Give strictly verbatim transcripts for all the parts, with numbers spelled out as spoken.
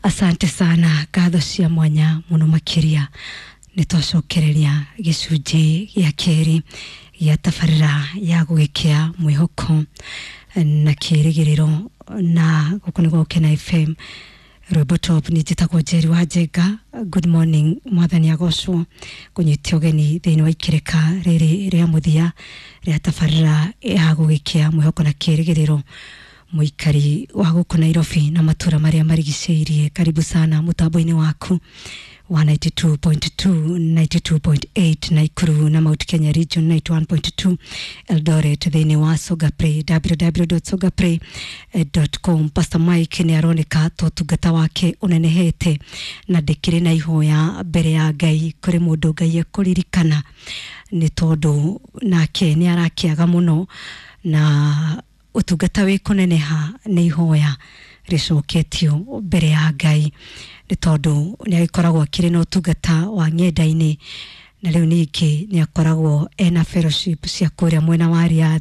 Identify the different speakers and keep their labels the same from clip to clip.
Speaker 1: Asante sana gatho cia mwanya muno makiria nitwacokereria gicunji gia keri ya tafarira ya gugikia mwihoko na kirigiriro na gukunigo Kena F M Robotop ni jitagwo Njeri wa Njenga. Good morning mwathani agocwo kunyitio geni thiini wa ikireka riri ria muthia ria tafarira ya gugikia mwihoko na kirigiriro muikari wa guku Nairobi na matura maria marigiceirie. Karibu sana mutambo-ini waku wa ninety-two point two, ninety-two point eight Naikuru na Mount Kenya region, ninety-one point two Eldoret, thiini wa Sogapre, w w w dot sogapre dot com. Pastor Mike ni aroneka totungata wake unenehete na ndikire na ihoya mbere ya Ngai kuri mundu Ngai akuririkana ni tondu nake ni arakiaga muno na utungata we kuneneha ni ihoya ricoketio mbere ya Ngai ni tondu ni akoragwo akiri no utungata wa ng'enda-ini na riu ningi ni akoragwo ena fellowship cia kuria mwena wa Riyadh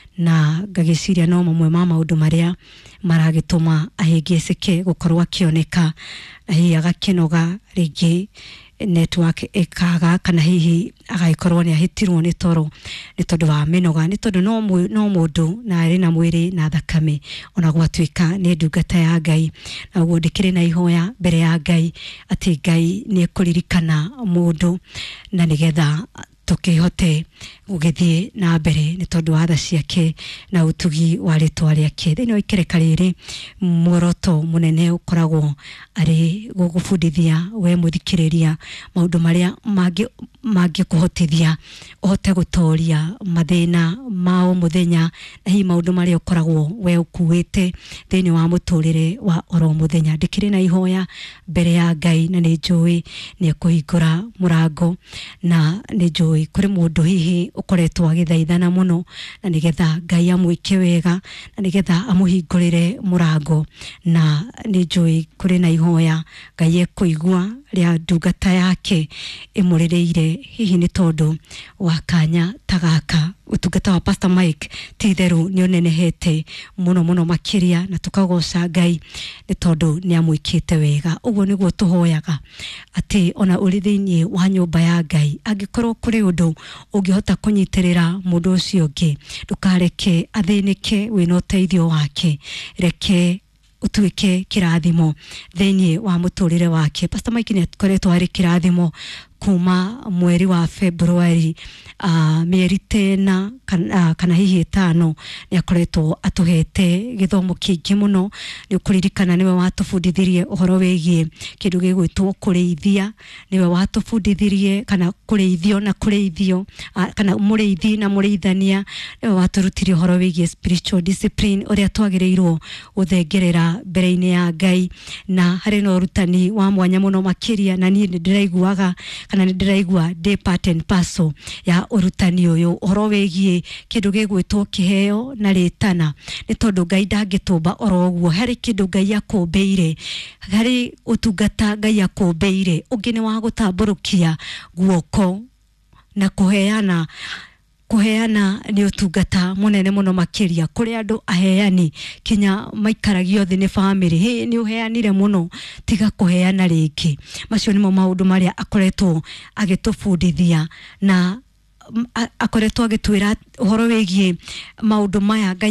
Speaker 1: na ngagiciria no mamwe ma maundu maria maragituma ahingicike gukorwo akioneka na hihi agakinoga ringi network ekaga kana hihi agaikorwo ni ahitirwo ni toro ni tondu wa minoga ni tondu no no mundu na ari na mwiri na thakame ona gwatuika ni ndungata ya Ngai na guo ndikire na ihoya mbere ya Ngai ati Ngai ni ekuririkana mundu na nigetha tukihote gugithie na mbere ni tondu wa tha ciake na utugi wa ritwa riake thiini wa ikereka riri. Muoroto munene ukoragwo ari gugufundithia we muthikiriria maundu maria mangi mangi kuhotithia uhote gutoria mathina mao muthenya na hi maundu maria ukoragwo we ukuwite thiini wa muturire wa oro muthenya. Ndikire na ihoya mbere ya Ngai na ni njui ni ekuhingura murango na ni njui kuri mundu hihi ukoretwo agithaithana muno na nigetha Ngai amwike wega na nigetha amuhingurire murango na ni njui kuri na ihoya Ngai ekuigua ria ndungata yake imurireire hihi ni tondu wa kanya tagaka. Utungata wa Pastor Mike titheru ni unenehete muno muno makiria na tukagoca Ngai ni tondu ni amwikite wega. Uguo niguo tuhoyaga ati ona uri thiini wa nyumba ya Ngai angikorwo kuri undu ungihota kunyitirira mundu ucio ungi ndukareke athinike wina uteithio wake, reke utuike kirathimo thiini wa muturire wake. Pastor Mike ni akoretwo ari kirathimo kuma mweri wa February uh, mieri tena kana, uh, kana hihi tano ni akoretwo atuhete githomo kingi muno. Ni ukuririkana niwe watufundithirie uhoro wegie kindu gigwitwo kureithia, niwe watufundithirie kana kureithio na kureithio uh, kana mureithi na mureithania, niwe waturutirie uhoro wegie spiritual discipline uria twagirirwo guthengerera mbere-ini ya Ngai na hari no rutani wa mwanya muno makiria na ni ndiraiguaga kana ndiraigua de part and parcel ya urutani uyu uhoro wegie kindu gigwitwo kiheo na ritana ni tondu Ngai ndangitumba oro guo. Hari kindu Ngai akumbeire, hari utungata Ngai akumbeire ungi ni wa gutamburukia guoko na kuheana kuheana ni utungata munene muno makiria kuri andu aheani kinya maikaragio thi ni family he ni uheanire muno tiga kuheana ringi. Macio nimo maundu maria akoretwo agitufundithia na akoretwo agitwira uhoro wegie maundu maya.